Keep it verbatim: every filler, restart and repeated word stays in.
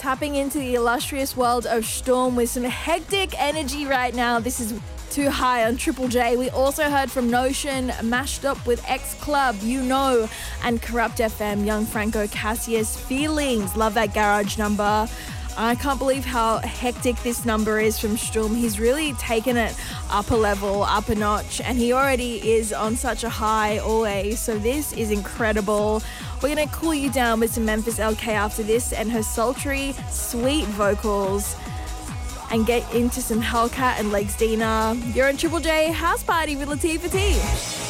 tapping into the illustrious world of Storm with some hectic energy right now. This is Too High on Triple J. We also heard from Notion, mashed up with X Club, You Know, and Corrupt F M, Young Franco Cassius, Feelings. Love that garage number. I can't believe how hectic this number is from Storm. He's really taken it up a level, up a notch, and he already is on such a high always. So this is incredible. We're going to cool you down with some Memphis L K after this and her sultry, sweet vocals, and get into some Hellcat and Legs Dina. You're on Triple J House Party with Latifah T.